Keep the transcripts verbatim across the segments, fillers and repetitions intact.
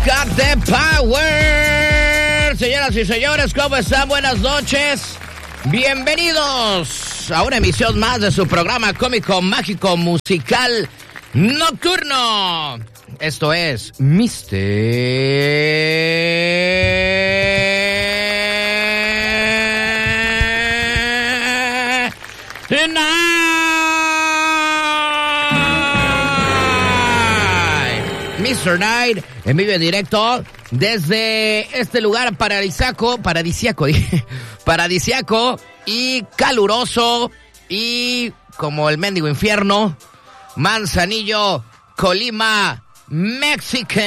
got the power. Señoras y señores, ¿cómo están? Buenas noches. Bienvenidos a una emisión más de su programa cómico, mágico, musical, nocturno. Esto es Mister Night. Mister Night, en vivo y en directo desde este lugar paradisíaco, paradisíaco, dije, paradisíaco y caluroso y como el mendigo infierno, Manzanillo, Colima, México.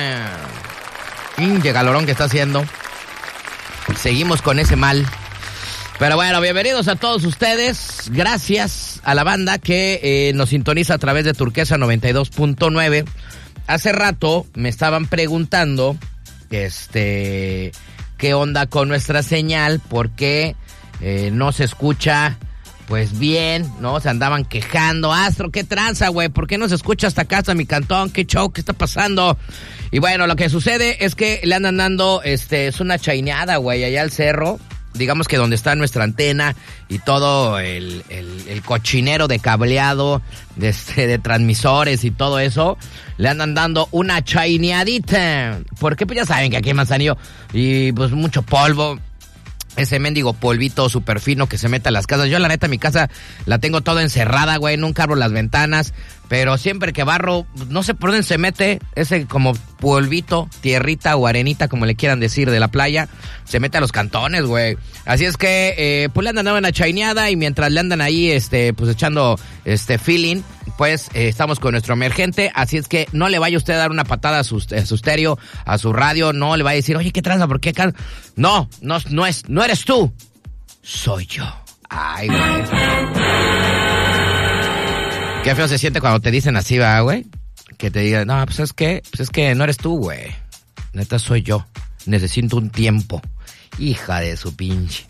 Qué calorón que está haciendo. Seguimos con ese mal. Pero bueno, bienvenidos a todos ustedes. Gracias a la banda que eh, nos sintoniza a través de Turquesa noventa y dos punto nueve. Hace rato me estaban preguntando este, qué onda con nuestra señal, porque eh, no se escucha pues bien, ¿no? Se andaban quejando. Astro, ¿qué tranza, güey? ¿Por qué no se escucha hasta acá, hasta mi cantón? ¿Qué show? ¿Qué está pasando? Y bueno, lo que sucede es que le andan dando, este, es una chaineada, güey, allá al cerro. Digamos que donde está nuestra antena y todo el, el, el cochinero de cableado, de, este, de transmisores y todo eso, le andan dando una chaineadita. Porque pues ya saben que aquí en Manzanillo y pues mucho polvo. Ese mendigo polvito súper fino que se mete a las casas. Yo, la neta, mi casa la tengo toda encerrada, güey. Nunca abro las ventanas. Pero siempre que barro, no sé por dónde se mete ese como polvito, tierrita o arenita, como le quieran decir, de la playa. Se mete a los cantones, güey. Así es que, eh, pues le andan dando una chaineada y mientras le andan ahí, este, pues echando, este, feeling, pues eh, estamos con nuestro emergente. Así es que no le vaya usted a dar una patada a su, a su estéreo, a su radio. No le vaya a decir, oye, ¿qué tranza? ¿Por qué acá? No, no, no es, no eres tú. Soy yo. Ay, güey. Qué feo se siente cuando te dicen así, ¿va, güey? Que te digan, no, pues es que, pues es que no eres tú, güey. Neta soy yo. Necesito un tiempo. Hija de su pinche.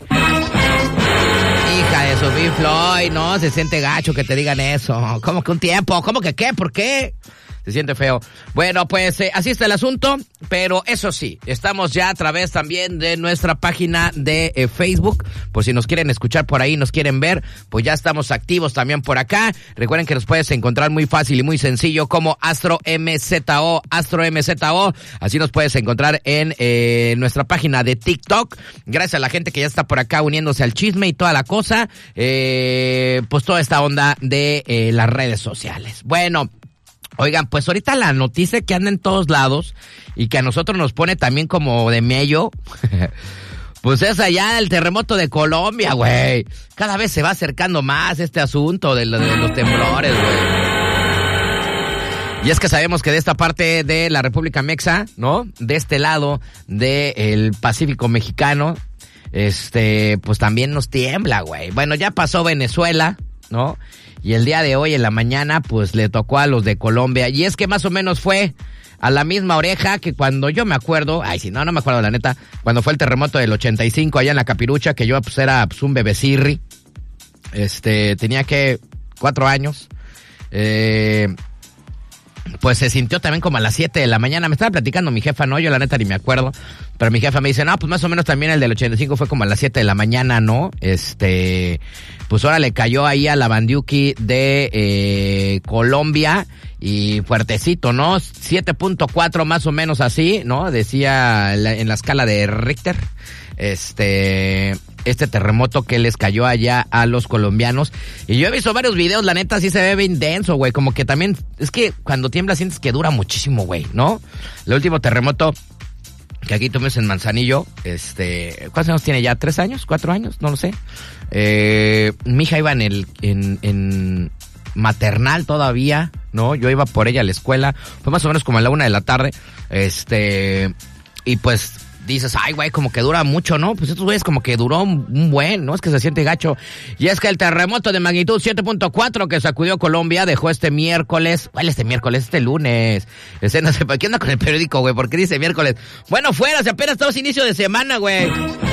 Hija de su Pink Floyd, no, se siente gacho que te digan eso. ¿Cómo que un tiempo? ¿Cómo que qué? ¿Por qué? Se siente feo. Bueno, pues eh, así está el asunto, pero eso sí, estamos ya a través también de nuestra página de eh, Facebook, por si nos quieren escuchar por ahí, nos quieren ver, pues ya estamos activos también por acá. Recuerden que nos puedes encontrar muy fácil y muy sencillo como Astro M Z O, Astro M Z O, así nos puedes encontrar en eh, nuestra página de TikTok. Gracias a la gente que ya está por acá uniéndose al chisme y toda la cosa, eh, pues toda esta onda de eh, las redes sociales. Bueno, oigan, pues ahorita la noticia que anda en todos lados y que a nosotros nos pone también como de mello, pues es allá el terremoto de Colombia, güey. Cada vez se va acercando más este asunto de, lo, de los temblores, güey. Y es que sabemos que de esta parte de la República Mexa, ¿no? De este lado del Pacífico mexicano, este, pues también nos tiembla, güey. Bueno, ya pasó Venezuela, ¿no? Y el día de hoy, en la mañana, pues le tocó a los de Colombia. Y es que más o menos fue a la misma oreja que cuando yo me acuerdo, ay, sí, no, no me acuerdo la neta, cuando fue el terremoto del ochenta y cinco allá en la Capirucha, que yo pues era pues un bebecirri, este, tenía que cuatro años, eh, pues se sintió también como a las siete de la mañana. Me estaba platicando mi jefa, no, yo la neta ni me acuerdo, pero mi jefa me dice, no, pues más o menos también el del ochenta y cinco fue como a las siete de la mañana, ¿no? Este, pues ahora le cayó ahí a la Bandiuki de eh, Colombia y fuertecito, ¿no? siete punto cuatro más o menos así, ¿no? Decía en la, en la escala de Richter, este... este terremoto que les cayó allá a los colombianos. Y yo he visto varios videos, la neta sí se ve bien denso, güey. Como que también, es que cuando tiembla sientes que dura muchísimo, güey, ¿no? El último terremoto que aquí tuvimos en Manzanillo, este, ¿cuántos años tiene ya? ¿Tres años? ¿Cuatro años? No lo sé. Eh, mi hija iba en el, en, en maternal todavía, ¿no? Yo iba por ella a la escuela. Fue más o menos como a la una de la tarde. Este, y pues dices, ay, güey, como que dura mucho, ¿no? Pues estos güeyes como que duró un buen, ¿no? Es que se siente gacho. Y es que el terremoto de magnitud siete punto cuatro que sacudió Colombia dejó este miércoles, ¿cuál este miércoles? Este lunes. Ese no sé, ¿qué onda con el periódico, güey? ¿Por qué dice miércoles? Bueno, fuera, si apenas estamos inicio de semana, güey.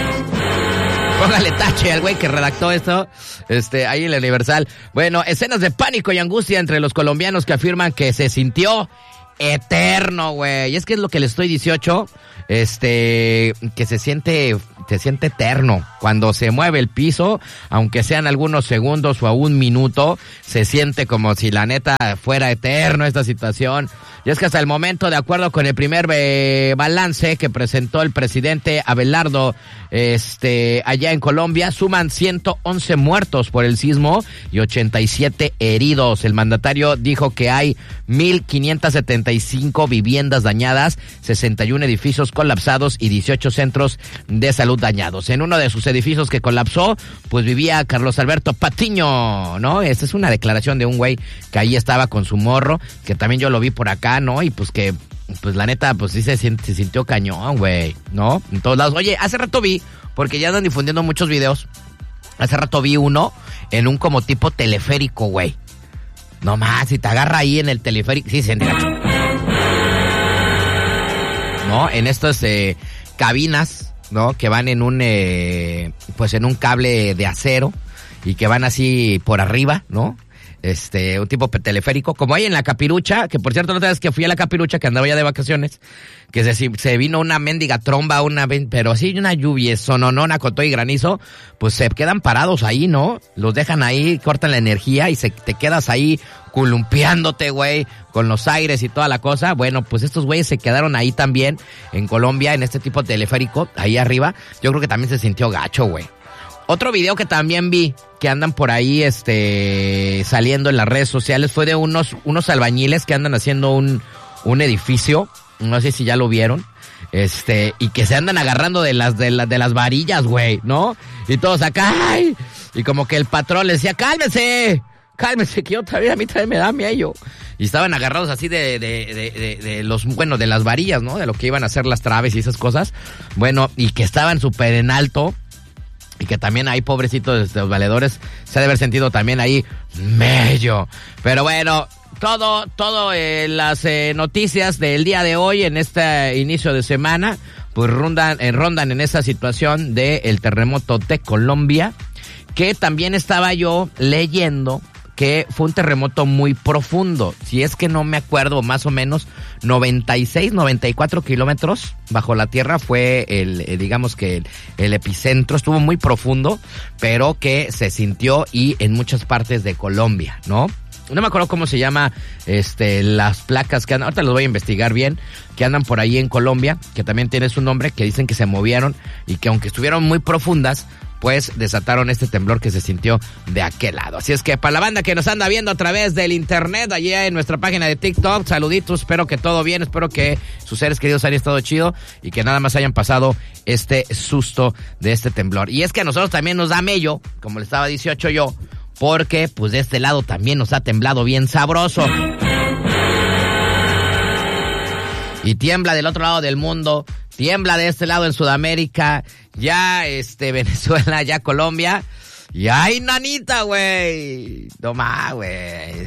Póngale tache al güey que redactó esto, este, ahí en el Universal. Bueno, escenas de pánico y angustia entre los colombianos que afirman que se sintió eterno, güey. Y es que es lo que le estoy dieciocho, este, que se siente, se siente eterno. Cuando se mueve el piso, aunque sean algunos segundos o a un minuto, se siente como si la neta fuera eterno esta situación. Y es que hasta el momento, de acuerdo con el primer eh, balance que presentó el presidente Abelardo, este, allá en Colombia, suman ciento once muertos por el sismo y ochenta y siete heridos. El mandatario dijo que hay mil quinientas setenta y cinco viviendas dañadas, sesenta y uno edificios colapsados y dieciocho centros de salud dañados. En uno de sus edificios que colapsó, pues vivía Carlos Alberto Patiño, ¿no? Esta es una declaración de un güey que ahí estaba con su morro, que también yo lo vi por acá, ¿no? Y pues que, pues la neta, pues sí se, se sintió cañón, güey, ¿no? En todos lados. Oye, hace rato vi, porque ya andan difundiendo muchos videos, hace rato vi uno en un como tipo teleférico, güey. No más, si te agarra ahí en el teleférico, sí, se entra. ¿No? En estas eh, cabinas, ¿no? Que van en un, eh, pues en un cable de acero y que van así por arriba, ¿no? Este, un tipo teleférico, como hay en la Capirucha, que por cierto, la otra vez que fui a la Capirucha, que andaba ya de vacaciones, que se, se vino una mendiga tromba, una, pero así una lluvia sononona con todo y granizo, pues se quedan parados ahí, ¿no? Los dejan ahí, cortan la energía y se, te quedas ahí columpiándote, güey, con los aires y toda la cosa. Bueno, pues estos güeyes se quedaron ahí también, en Colombia, en este tipo de teleférico, ahí arriba. Yo creo que también se sintió gacho, güey. Otro video que también vi, que andan por ahí este saliendo en las redes sociales, fue de unos unos albañiles que andan haciendo un, un edificio, no sé si ya lo vieron, este, y que se andan agarrando de las de, la, de las varillas, güey, ¿no? Y todos acá, ¡ay! Y como que el patrón les decía, ¡cálmense! Cálmense, que yo también, a mí también me da miedo. Y estaban agarrados así de, de, de, de, de los, bueno, de las varillas, ¿no? De lo que iban a hacer las traves y esas cosas. Bueno, y que estaban súper en alto. Y que también ahí, pobrecitos los valedores, se ha de haber sentido también ahí mello. Pero bueno, todo, todo eh, las eh, noticias del día de hoy, en este inicio de semana, pues rondan, eh, rondan en esa situación del terremoto de Colombia, que también estaba yo leyendo que fue un terremoto muy profundo. Si es que no me acuerdo, más o menos noventa y seis, noventa y cuatro kilómetros bajo la tierra fue el, eh, digamos que el, el epicentro. Estuvo muy profundo, pero que se sintió y en muchas partes de Colombia, ¿no? No me acuerdo cómo se llama este las placas que andan, ahorita los voy a investigar bien, que andan por ahí en Colombia, que también tiene su nombre, que dicen que se movieron y que aunque estuvieron muy profundas, pues desataron este temblor que se sintió de aquel lado. Así es que para la banda que nos anda viendo a través del internet, allá en nuestra página de TikTok, saluditos, espero que todo bien, espero que sus seres queridos hayan estado chido y que nada más hayan pasado este susto de este temblor. Y es que a nosotros también nos da mello, como le estaba dieciocho yo, porque pues de este lado también nos ha temblado bien sabroso. Y tiembla del otro lado del mundo, tiembla de este lado en Sudamérica, ya este Venezuela, ya Colombia, y ¡ay, nanita, güey! No más, güey.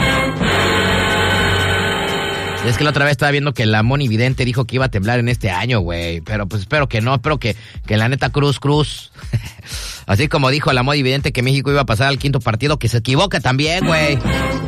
Es que la otra vez estaba viendo que la Moni Vidente dijo que iba a temblar en este año, güey, pero pues espero que no, espero que, que la neta cruz, cruz. Así como dijo la Moni Vidente que México iba a pasar al quinto partido, que se equivoca también, güey.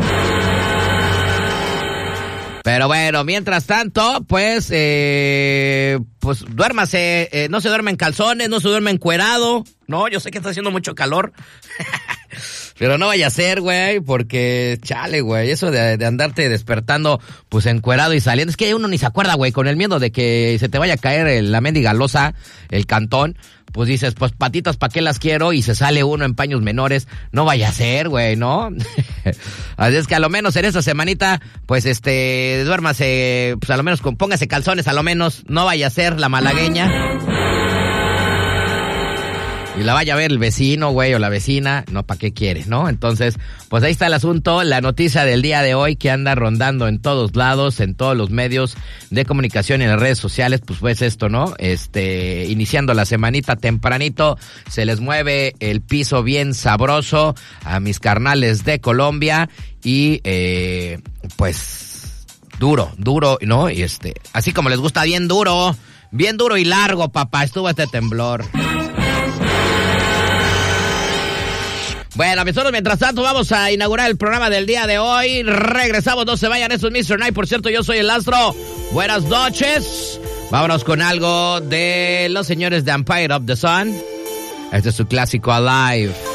Pero bueno, mientras tanto, pues, eh, pues duérmase, eh, no se duerme en calzones, no se duerme encuerado, no, yo sé que está haciendo mucho calor, pero no vaya a ser, güey, porque, chale, güey, eso de, de andarte despertando, pues, encuerado y saliendo, es que uno ni se acuerda, güey, con el miedo de que se te vaya a caer el, la mendiga losa, el cantón, pues dices, pues patitas, ¿pa' qué las quiero? Y se sale uno en paños menores. No vaya a ser, güey, ¿no? Así es que a lo menos en esta semanita, pues este, duérmase, pues a lo menos con, póngase calzones, a lo menos. No vaya a ser la malagueña. Y la vaya a ver el vecino, güey, o la vecina, no, ¿para qué quiere, no? Entonces, pues ahí está el asunto, la noticia del día de hoy que anda rondando en todos lados, en todos los medios de comunicación y en las redes sociales, pues pues esto, ¿no? Este, iniciando la semanita tempranito, se les mueve el piso bien sabroso a mis carnales de Colombia y, eh, pues, duro, duro, ¿no? Y este, así como les gusta, bien duro, bien duro y largo, papá, estuvo este temblor. Bueno, nosotros mientras tanto vamos a inaugurar el programa del día de hoy. Regresamos, no se vayan, eso es mister Night. Por cierto, yo soy el Astro. Buenas noches. Vámonos con algo de los señores de Empire of the Sun. Este es su clásico Alive.